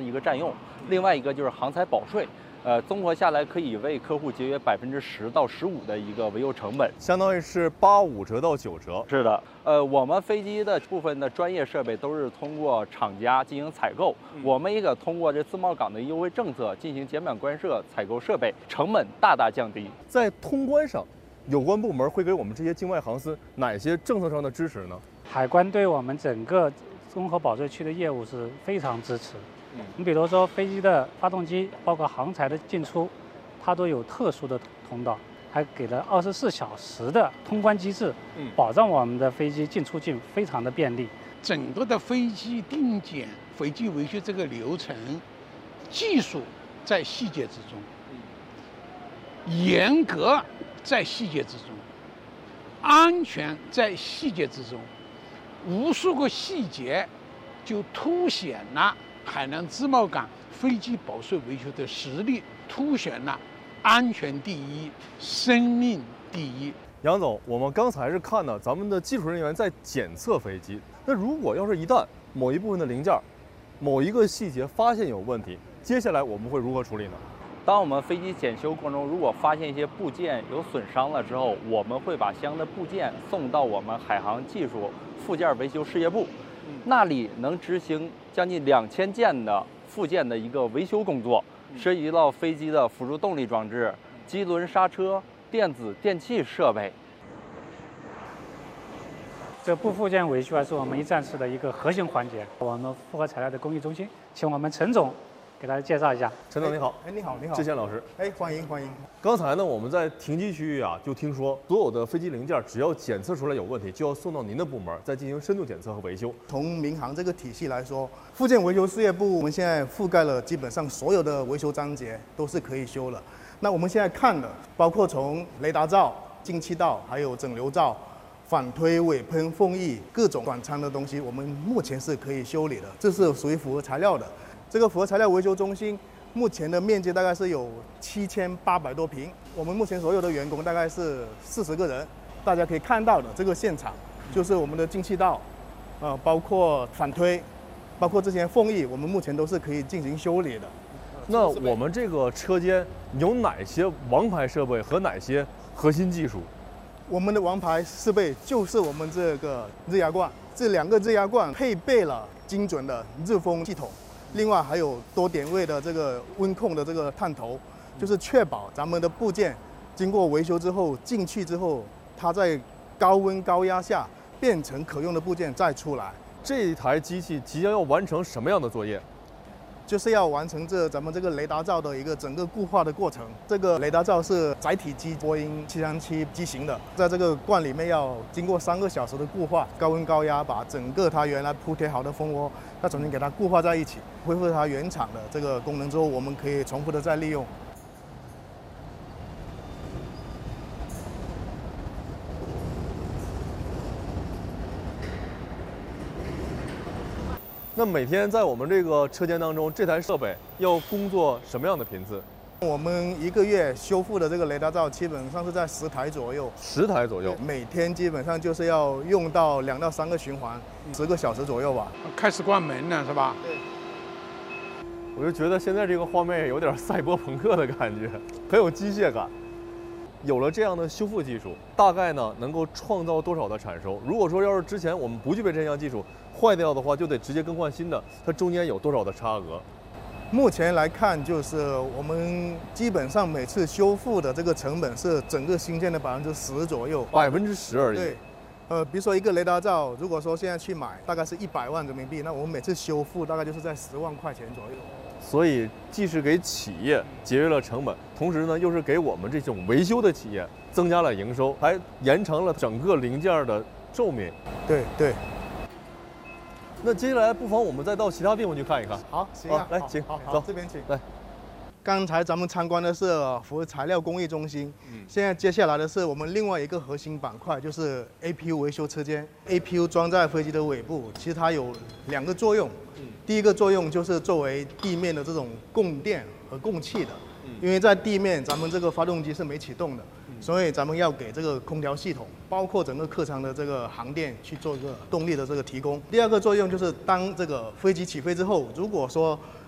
一个占用，另外一个就是航材保税。综合下来可以为客户节约10%到15%的一个维修成本， 相当于是85折到9折。 是的，我们飞机的部分的专业设备都是通过厂家进行采购，我们也可通过这自贸港的优惠政策进行减免关税采购设备，成本大大降低。 在通关上，有关部门会给我们这些境外航司哪些政策上的支持呢？ 海关对我们整个综合保税区的业务是非常支持。你比如说飞机的发动机，包括航材的进出，它都有特殊的通道，还给了24小时的通关机制，保障我们的飞机进出境非常的便利。 整个的飞机定检、飞机维修这个流程，技术在细节之中，严格在细节之中，安全在细节之中，无数个细节就凸显了海南自贸港飞机保税维修的实力，凸显了安全第一、生命第一。 杨总，我们刚才是看到咱们的技术人员在检测飞机，那如果要是一旦某一部分的零件、某一个细节发现有问题，接下来我们会如何处理呢？ 当我们飞机检修过程中，如果发现一些部件有损伤了之后，我们会把相应的部件送到我们海航技术附件维修事业部，那里能执行将近2000件的附件的一个维修工作，涉及到飞机的辅助动力装置、机轮刹车、电子电器设备。 这部附件维修还是我们一站式的一个核心环节。我们复合材料的工艺中心，请我们陈总给大家介绍一下。 陈总你好。 你好，你好， 志贤老师。 欢迎欢迎。 刚才呢，我们在停机区域啊，就听说所有的飞机零件只要检测出来有问题，就要送到您的部门再进行深度检测和维修。 从民航这个体系来说，附件维修事业部我们现在覆盖了基本上所有的维修章节都是可以修了。那我们现在看的，包括从雷达罩、进气道，还有整流罩、反推、尾喷、缝翼各种短舱的东西，我们目前是可以修理的，这是属于符合材料的。这个符合材料维修中心目前的面积大概是有7800多平，我们目前所有的员工大概是40个人。大家可以看到的这个现场就是我们的进气道，包括反推，包括这些缝翼，我们目前都是可以进行修理的。 那我们这个车间有哪些王牌设备和哪些核心技术？ 我们的王牌设备就是我们这个日压罐，这2个日压罐配备了精准的热风系统。另外还有多点位的这个温控的这个探头，就是确保咱们的部件经过维修之后进去之后，它在高温高压下变成可用的部件再出来。 这一台机器即将要完成什么样的作业？ 就是要完成咱们这个雷达罩的一个整个固化的过程。这个雷达罩是载体机波音737机型的，在这个罐里面要经过3个小时的固化，高温高压把整个它原来铺贴好的蜂窝，再重新给它固化在一起，恢复它原厂的这个功能之后，我们可以重复的再利用。 那每天在我们这个车间当中，这台设备要工作什么样的频次？ 我们1个月修复的这个雷达罩基本上是在10台左右。 10台左右。 每天基本上就是要用到2到3个循环，10个小时左右吧。 开始关门了是吧？ 对。 我就觉得现在这个画面有点赛博朋克的感觉，很有机械感。有了这样的修复技术，大概呢能够创造多少的产收？如果说要是之前我们不具备这项技术，坏掉的话就得直接更换新的，它中间有多少的差额？ 目前来看，就是我们基本上每次修复的这个成本是整个新件的10%左右。 10%而已。 对。比如说一个雷达罩，如果说现在去买，大概是100万人民币，那我们每次修复大概就是在10万块钱左右。 所以既是给企业节约了成本，同时呢又是给我们这种维修的企业增加了营收，还延长了整个零件的寿命。 对对。 那接下来不妨我们再到其他地方去看一看。 好，行啊， 来，请走这边请。 来。 刚才咱们参观的是符合材料工艺中心，现在接下来的是我们另外一个核心板块，就是 APU 维修车间。APU 装在飞机的尾部，其实它有2个作用。第一个作用就是作为地面的这种供电和供气的，因为在地面咱们这个发动机是没启动的，所以咱们要给这个空调系统，包括整个客舱的这个航电去做一个动力的这个提供。第二个作用就是当这个飞机起飞之后，如果说